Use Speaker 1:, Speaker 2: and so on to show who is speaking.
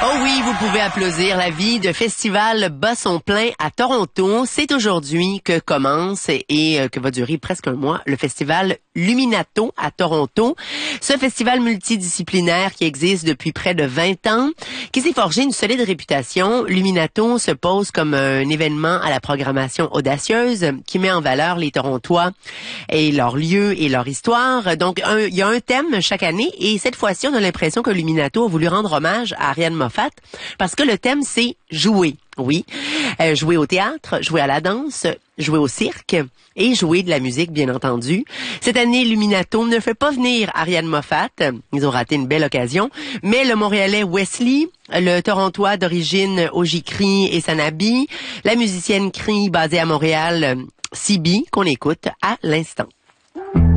Speaker 1: Oh oui, vous pouvez applaudir la vie de Festival Bas son plein à Toronto. C'est aujourd'hui que commence et que va durer presque un mois le Festival Luminato à Toronto. Ce festival multidisciplinaire qui existe depuis près de 20 ans, qui s'est forgé une solide réputation. Luminato se pose comme un événement à la programmation audacieuse qui met en valeur les Torontois et leurs lieux et leur histoire. Donc, il y a un thème chaque année et cette fois-ci, on a l'impression que Luminato a voulu rendre hommage à Ariane Moffat parce que le thème, c'est jouer. Oui, jouer au théâtre, jouer à la danse, jouer au cirque et jouer de la musique, bien entendu. Cette année, Luminato ne fait pas venir Ariane Moffat. Ils ont raté une belle occasion. Mais le Montréalais Wesley, le Torontois d'origine Ojikri et Sanabi, la musicienne Cri basée à Montréal, Sibi, qu'on écoute à l'instant.